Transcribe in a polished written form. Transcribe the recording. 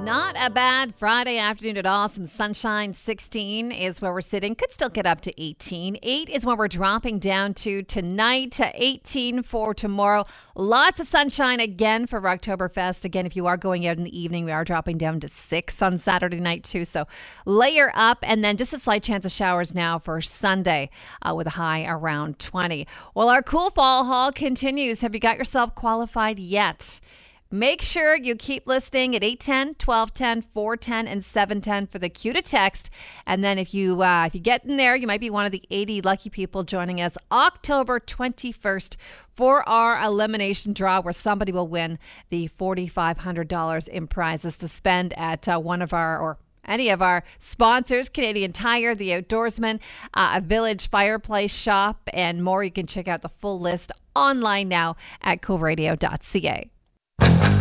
Not a bad Friday afternoon at all. Some sunshine. 16 is where we're sitting. Could still get up to 18. 8 is when we're dropping down to tonight. 18 for tomorrow. Lots of sunshine again for Oktoberfest. Again, if you are going out in the evening, we are dropping down to 6 on Saturday night too. So layer up, and then just a slight chance of showers now for Sunday with a high around 20. Well, our cool fall haul continues. Have you got yourself qualified yet? Make sure you keep listening at 810, 1210, 410, and 710 for the cue to text. And then if you get in there, you might be one of the 80 lucky people joining us October 21st for our elimination draw, where somebody will win the $4,500 in prizes to spend at one of our, or any of our sponsors, Canadian Tire, The Outdoorsman, a Village Fireplace Shop, and more. You can check out the full list online now at coolradio.ca.